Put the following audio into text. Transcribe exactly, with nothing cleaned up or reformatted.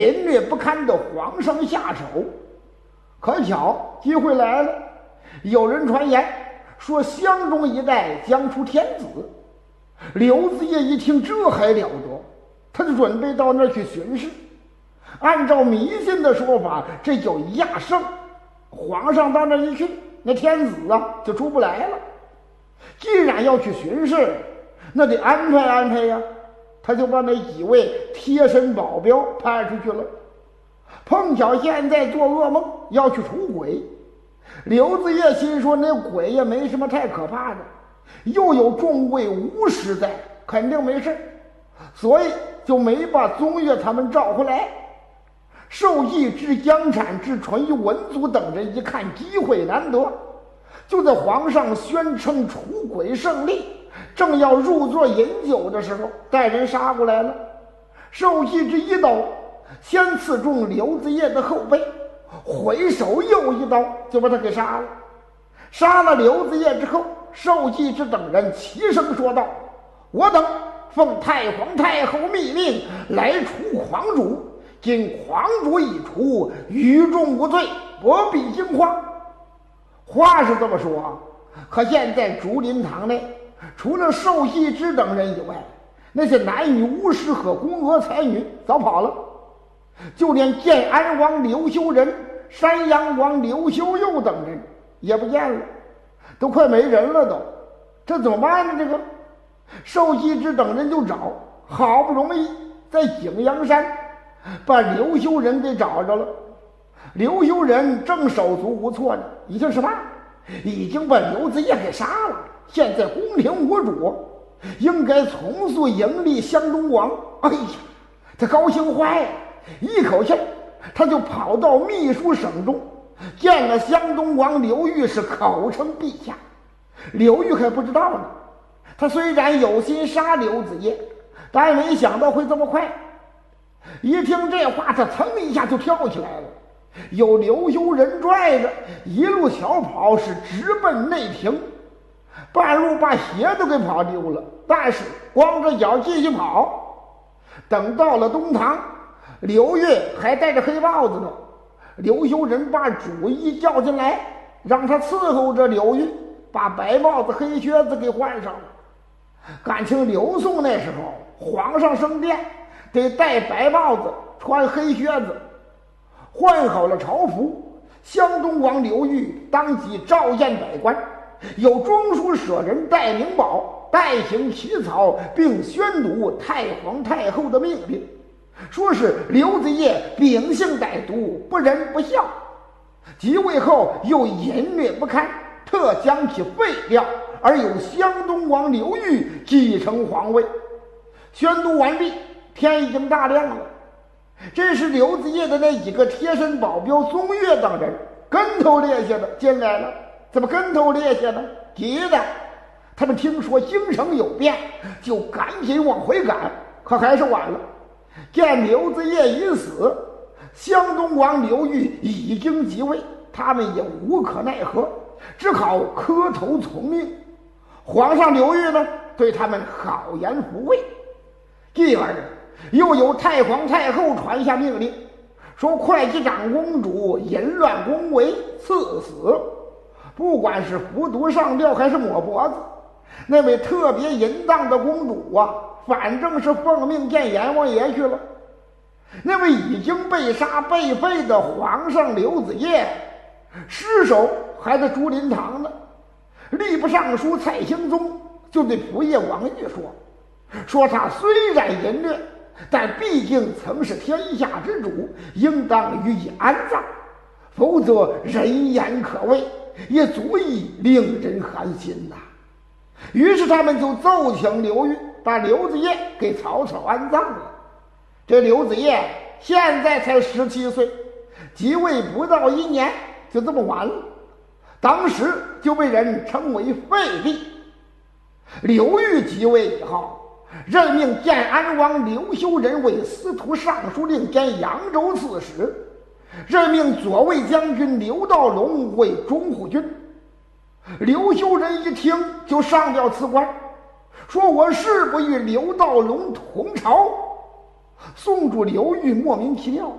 淫虐不堪的皇上下手。可巧机会来了，有人传言说湘中一带将出天子。刘子业一听，这还了得，他就准备到那儿去巡视。按照迷信的说法，这叫亚圣，皇上到那儿一去，那天子啊就出不来了。既然要去巡视，那得安排安排呀，他就把那几位贴身保镖派出去了。碰巧现在做噩梦要去除鬼，刘子业心说那鬼也没什么太可怕的，又有众位巫师在，肯定没事，所以就没把宗岳他们召回来。受益之江产之淳于文祖等人一看机会难得，就在皇上宣称除鬼胜利，正要入座饮酒的时候，带人杀过来了。受益之一刀先刺中刘子业的后背，回手又一刀就把他给杀了。杀了刘子业之后，受益之等人齐声说道：我等奉太皇太后密令来除狂主，今狂主已除，于众无罪，不必惊慌。话是这么说，可现在竹林堂内除了受益之等人以外，那些男女巫师和宫娥才女早跑了，就连建安王刘修仁、山阳王刘修佑等人也不见了，都快没人了都。这怎么办呢？这个受益之等人就找，好不容易在景阳山把刘修仁给找着了。刘修仁正手足无措呢，已经什么已经把刘子业给杀了，现在宫廷无主，应该从速迎立湘东王。哎呀，他高兴坏了，一口气他就跑到秘书省中见了湘东王刘裕，是口称陛下。刘裕还不知道呢，他虽然有心杀刘子业，但没想到会这么快。一听这话，他噌一下就跳起来了，有刘修仁拽着，一路小跑，是直奔内廷。半路把鞋都给跑丢了，但是光着脚继续跑。等到了东堂，刘裕还戴着黑帽子呢。刘修仁把主一叫进来，让他伺候着刘裕，把白帽子黑靴子给换上了。感情刘宋那时候皇上升殿得戴白帽子，穿黑靴子。换好了朝服，湘东王刘裕当即召宴百官，有中书舍人戴明宝代行起草，并宣读太皇太后的命令，说是刘子业秉性歹毒，不仁不孝，即位后又淫虐不堪，特将其废掉，而由湘东王刘裕继承皇位。宣读完毕，天已经大亮了。这时刘子业的那几个贴身保镖宗岳等人跟头趔趄的进来了。怎么跟头趔趄呢？急的他们听说京城有变，就赶紧往回赶，可还是晚了。见刘子业已死，湘东王刘裕已经即位，他们也无可奈何，只好磕头从命。皇上刘裕呢，对他们好言抚慰。继而又由太皇太后传下命令，说会稽长公主淫乱宫闱，赐死。不管是服毒上吊还是抹脖子，那位特别淫荡的公主啊，反正是奉命见阎王爷去了。那位已经被杀被废的皇上刘子业，尸首还在竹林堂呢。吏部尚书蔡兴宗就对仆射王玉说说他虽然淫虐，但毕竟曾是天下之主，应当予以安葬，否则人言可畏，也足以令人寒心呐、啊。于是他们就奏请刘裕把刘子业给草草安葬了。这刘子业现在才十七岁，即位不到一年，就这么完了。当时就被人称为废帝。刘裕即位以后，任命建安王刘修仁为司徒尚书令兼扬州刺史，任命左卫将军刘道龙为中护军。刘修仁一听就上吊辞官，说我誓不与刘道龙同朝。 宋主刘裕莫名其妙，